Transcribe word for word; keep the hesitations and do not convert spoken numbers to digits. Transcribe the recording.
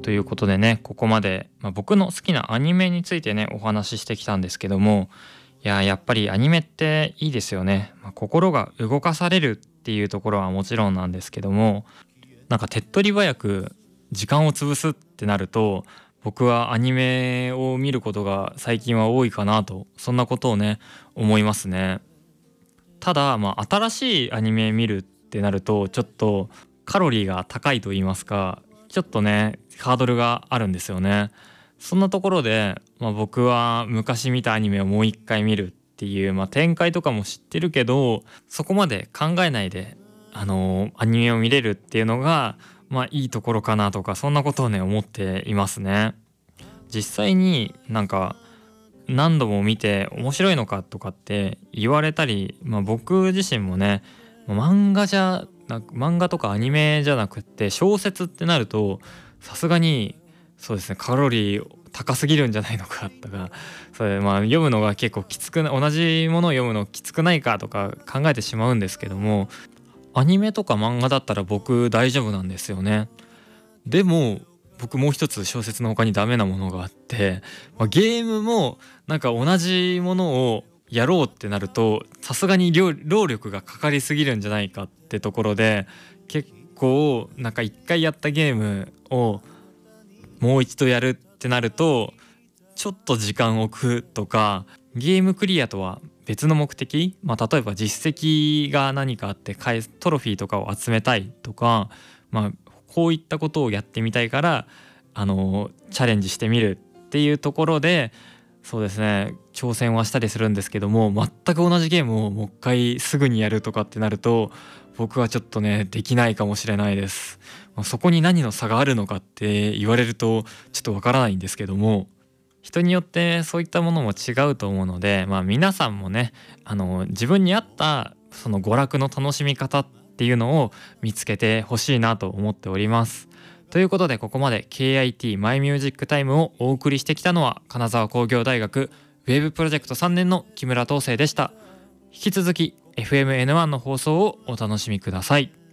ということでね、ここまで、まあ、僕の好きなアニメについてねお話ししてきたんですけども、いややっぱりアニメっていいですよね。まあ、心が動かされるっていうところはもちろんなんですけども、なんか手っ取り早く時間を潰すってなると、僕はアニメを見ることが最近は多いかなと、そんなことをね思いますね。ただまあ新しいアニメ見るってなるとちょっとカロリーが高いと言いますか、ちょっとねハードルがあるんですよね。そんなところで、まあ、僕は昔見たアニメをもう一回見るっていう、まあ、展開とかも知ってるけどそこまで考えないで、あのーアニメを見れるっていうのが、まあ、いいところかなとか、そんなことをね思っていますね。実際になんか何度も見て面白いのかとかって言われたり、まあ、僕自身もね、まあ漫画じゃなく漫画とかアニメじゃなくって小説ってなると、さすがにそうですねカロリー高すぎるんじゃないのかとか、それまあ読むのが結構きつくな同じものを読むのきつくないかとか考えてしまうんですけども、アニメとか漫画だったら僕大丈夫なんですよね。でも僕もう一つ小説の他にダメなものがあって、まあ、ゲームもなんか同じものをやろうってなるとさすがに労労力がかかりすぎるんじゃないかってところで、結構なんか一回やったゲームをもう一度やるってなるとちょっと時間を置くとか、ゲームクリアとは別の目的、まあ、例えば実績が何かあって返すトロフィーとかを集めたいとか、まあ、こういったことをやってみたいからあのチャレンジしてみるっていうところで、そうですね挑戦はしたりするんですけども、全く同じゲームをもう一回すぐにやるとかってなると僕はちょっとねできないかもしれないです。まあそこに何の差があるのかって言われるとちょっとわからないんですけども、人によってそういったものも違うと思うので、まあ、皆さんもねあの自分に合ったその娯楽の楽しみ方っていうのを見つけてほしいなと思っております。ということでここまで ケーアイティー マイミュージックタイムをお送りしてきたのは金沢工業大学ウェブプロジェクトさんねんの木村東生でした。引き続き エフエムエヌワン の放送をお楽しみください。